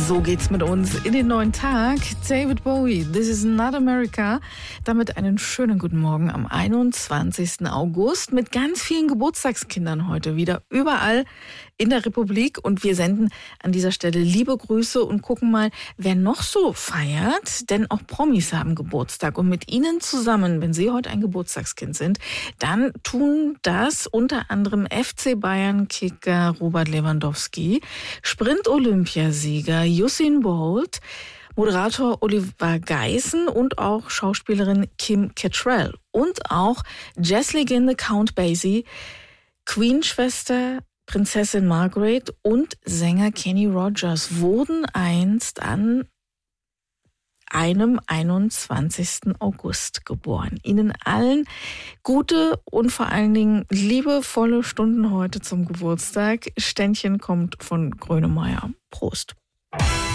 So geht's mit uns in den neuen Tag. David Bowie, This is not America. Damit einen schönen guten Morgen am 21. August mit ganz vielen Geburtstagskindern heute wieder überall in der Republik. Und wir senden an dieser Stelle liebe Grüße und gucken mal, wer noch so feiert. Denn auch Promis haben Geburtstag. Und mit ihnen zusammen, wenn sie heute ein Geburtstagskind sind, dann tun das unter anderem FC Bayern-Kicker Robert Lewandowski, Sprint-Olympiasieger Usain Bolt, Moderator Oliver Geissen und auch Schauspielerin Kim Cattrall und auch Jazzlegende Count Basie, Queen-Schwester Prinzessin Margaret und Sänger Kenny Rogers wurden einst an einem 21. August geboren. Ihnen allen gute und vor allen Dingen liebevolle Stunden heute zum Geburtstag. Ständchen kommt von Grönemeyer. Prost.